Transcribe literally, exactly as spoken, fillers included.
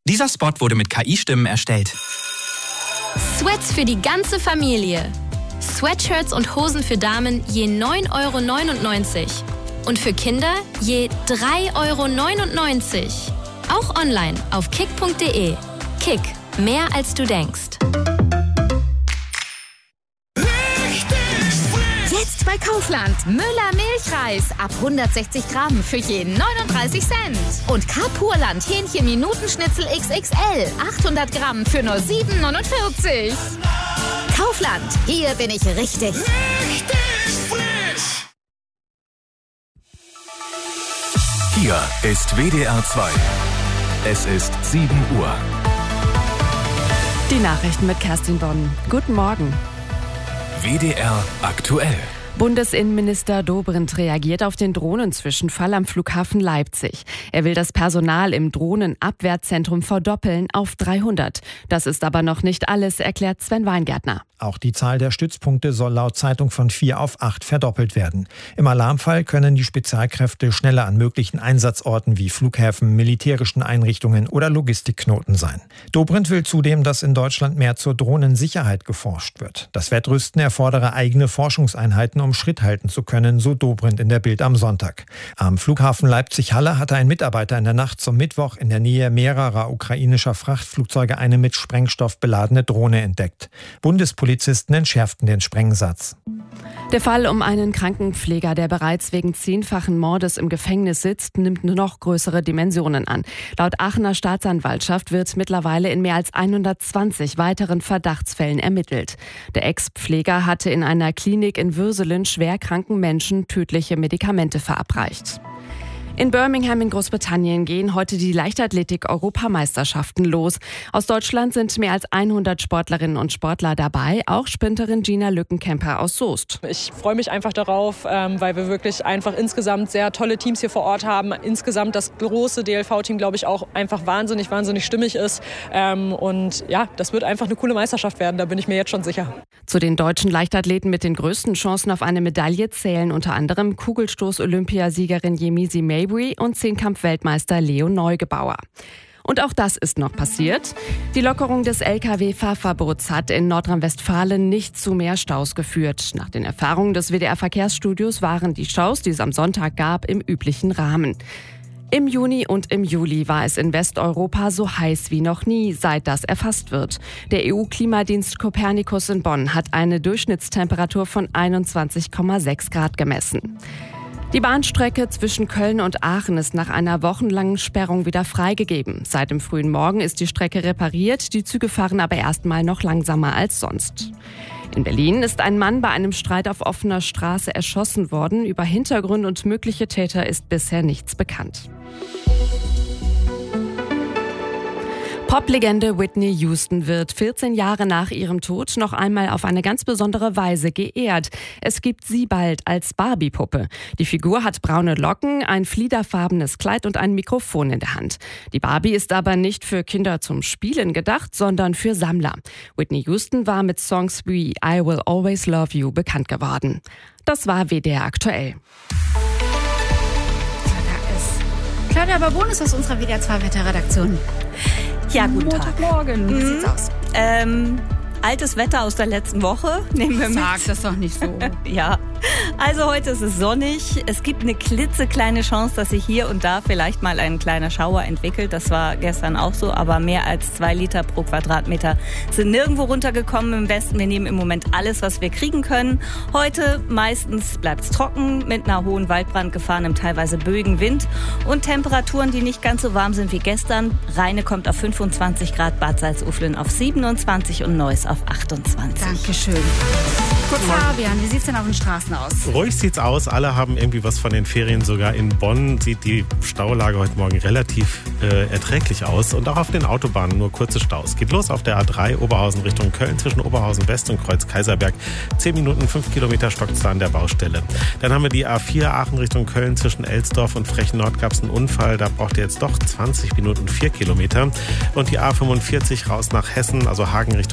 Dieser Spot wurde mit K I-Stimmen erstellt. Sweats für die ganze Familie. Sweatshirts und Hosen für Damen je neun Euro neunundneunzig. Und für Kinder je drei Euro neunundneunzig. Auch online auf kick punkt de. Kick, mehr als du denkst. Jetzt bei Kaufland. Müller Milchreis ab hundertsechzig Gramm für je neununddreißig Cent. Und Kapurland Hähnchen-Minutenschnitzel X X L achthundert Gramm für nur sieben neunundvierzig. Kaufland, hier bin ich richtig. Richtig frisch. Hier ist W D R zwei. Es ist sieben Uhr. Die Nachrichten mit Kerstin Bonn. Guten Morgen. W D R aktuell. Bundesinnenminister Dobrindt reagiert auf den Drohnenzwischenfall am Flughafen Leipzig. Er will das Personal im Drohnenabwehrzentrum verdoppeln auf dreihundert. Das ist aber noch nicht alles, erklärt Sven Weingärtner. Auch die Zahl der Stützpunkte soll laut Zeitung von vier auf acht verdoppelt werden. Im Alarmfall können die Spezialkräfte schneller an möglichen Einsatzorten wie Flughäfen, militärischen Einrichtungen oder Logistikknoten sein. Dobrindt will zudem, dass in Deutschland mehr zur Drohnensicherheit geforscht wird. Das Wettrüsten erfordere eigene Forschungseinheiten, um Schritt halten zu können, so Dobrindt in der Bild am Sonntag. Am Flughafen Leipzig-Halle hatte ein Mitarbeiter in der Nacht zum Mittwoch in der Nähe mehrerer ukrainischer Frachtflugzeuge eine mit Sprengstoff beladene Drohne entdeckt. Bundespolizisten entschärften den Sprengsatz. Der Fall um einen Krankenpfleger, der bereits wegen zehnfachen Mordes im Gefängnis sitzt, nimmt noch größere Dimensionen an. Laut Aachener Staatsanwaltschaft wird mittlerweile in mehr als hundertzwanzig weiteren Verdachtsfällen ermittelt. Der Ex-Pfleger hatte in einer Klinik in Würselen schwerkranken Menschen tödliche Medikamente verabreicht. In Birmingham in Großbritannien gehen heute die Leichtathletik-Europameisterschaften los. Aus Deutschland sind mehr als hundert Sportlerinnen und Sportler dabei, auch Sprinterin Gina Lückenkämper aus Soest. Ich freue mich einfach darauf, weil wir wirklich einfach insgesamt sehr tolle Teams hier vor Ort haben. Insgesamt das große D L V-Team, glaube ich, auch einfach wahnsinnig, wahnsinnig stimmig ist. Und ja, das wird einfach eine coole Meisterschaft werden, da bin ich mir jetzt schon sicher. Zu den deutschen Leichtathleten mit den größten Chancen auf eine Medaille zählen unter anderem Kugelstoß-Olympiasiegerin Yemisi May und Zehnkampf-Weltmeister Leo Neugebauer. Und auch das ist noch passiert. Die Lockerung des L K W-Fahrverbots hat in Nordrhein-Westfalen nicht zu mehr Staus geführt. Nach den Erfahrungen des W D R-Verkehrsstudios waren die Staus, die es am Sonntag gab, im üblichen Rahmen. Im Juni und im Juli war es in Westeuropa so heiß wie noch nie, seit das erfasst wird. Der E U-Klimadienst Copernicus in Bonn hat eine Durchschnittstemperatur von einundzwanzig Komma sechs Grad gemessen. Die Bahnstrecke zwischen Köln und Aachen ist nach einer wochenlangen Sperrung wieder freigegeben. Seit dem frühen Morgen ist die Strecke repariert, die Züge fahren aber erstmal noch langsamer als sonst. In Berlin ist ein Mann bei einem Streit auf offener Straße erschossen worden. Über Hintergründe und mögliche Täter ist bisher nichts bekannt. Poplegende Whitney Houston wird vierzehn Jahre nach ihrem Tod noch einmal auf eine ganz besondere Weise geehrt. Es gibt sie bald als Barbie-Puppe. Die Figur hat braune Locken, ein fliederfarbenes Kleid und ein Mikrofon in der Hand. Die Barbie ist aber nicht für Kinder zum Spielen gedacht, sondern für Sammler. Whitney Houston war mit Songs wie I Will Always Love You bekannt geworden. Das war W D R aktuell. Claudia Babonus aus unserer W D R zwei Wetterredaktion. Ja, guten Tag. Montagmorgen. Wie Mhm. sieht's aus? Ähm, altes Wetter aus der letzten Woche. Nehmen wir mit. Sag das doch nicht so. Ja, also heute ist es sonnig. Es gibt eine klitzekleine Chance, dass sich hier und da vielleicht mal ein kleiner Schauer entwickelt. Das war gestern auch so, aber mehr als zwei Liter pro Quadratmeter sind nirgendwo runtergekommen im Westen. Wir nehmen im Moment alles, was wir kriegen können. Heute meistens bleibt es trocken mit einer hohen Waldbrandgefahr, einem teilweise böigen Wind und Temperaturen, die nicht ganz so warm sind wie gestern. Rheine kommt auf fünfundzwanzig Grad, Bad Salzuflen auf siebenundzwanzig und Neuss auf achtundzwanzig. Dankeschön. Gut, Fabian, wie sieht's denn auf den Straßen aus? Ruhig sieht's aus. Alle haben irgendwie was von den Ferien. Sogar in Bonn sieht die Staulage heute Morgen relativ äh, erträglich aus. Und auch auf den Autobahnen nur kurze Staus. Geht los auf der A drei Oberhausen Richtung Köln zwischen Oberhausen West und Kreuz Kaiserberg. zehn Minuten, fünf Kilometer stockt's da an der Baustelle. Dann haben wir die A vier Aachen Richtung Köln zwischen Elsdorf und Frechen-Nord gab's einen Unfall. Da braucht ihr jetzt doch zwanzig Minuten, vier Kilometer. Und die A fünfundvierzig raus nach Hessen, also Hagen Richtung